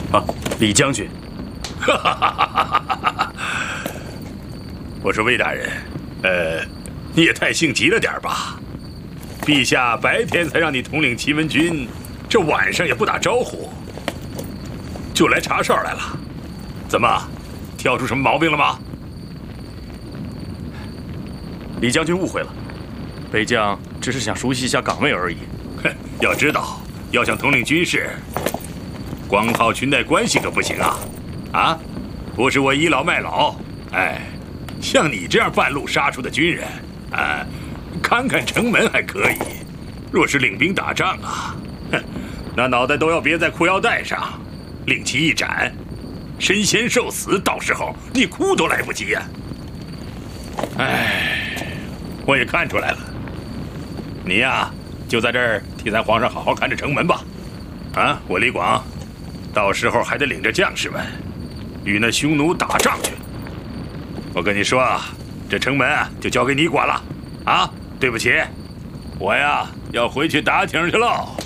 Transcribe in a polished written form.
啊，李将军。 我说魏大人，你也太性急了点吧？陛下白天才让你统领齐文军，这晚上也不打招呼，就来查哨来了，怎么，挑出什么毛病了吗？ 李将军误会了，北将只是想熟悉一下岗位而已。 哼，要知道，要想统领军事，光靠裙带关系可不行啊！啊，不是我倚老卖老，哎，像你这样半路杀出的军人，看看城门还可以，若是领兵打仗啊，哼，那脑袋都要别在裤腰带上，令其一斩，身先受死，到时候你哭都来不及呀！哎，我也看出来了，你呀，就在这儿替咱皇上好好看着城门吧。啊，我李广，到时候还得领着将士们与那匈奴打仗去。我跟你说啊，这城门啊就交给你管了。啊，对不起，我呀要回去打听去喽。